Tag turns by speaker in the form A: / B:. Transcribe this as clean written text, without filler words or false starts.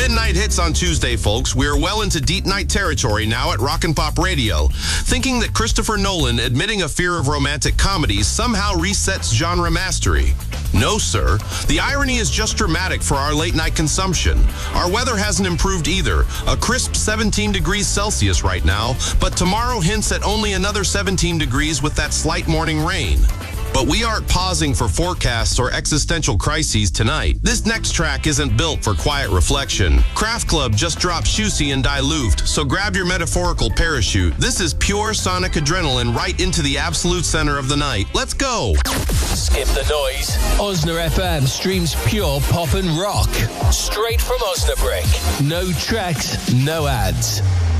A: Midnight Hits on Tuesday, folks. We're well into deep night territory now at Rock and Pop Radio. Thinking that Christopher Nolan admitting a fear of romantic comedies somehow resets genre mastery. No, sir. The irony is just dramatic for our late night consumption. Our weather hasn't improved either. A crisp 17 degrees Celsius right now, but tomorrow hints at only another 17 degrees with that slight morning rain. But we aren't pausing for forecasts or existential crises tonight. This next track isn't built for quiet reflection. Craft Club just dropped Shusey and Diluved, so grab your metaphorical parachute. This is pure sonic adrenaline right into the absolute center of the night. Let's go!
B: Skip the noise. Osna FM streams pure pop and rock. Straight from Osnabrück. No tracks, no ads.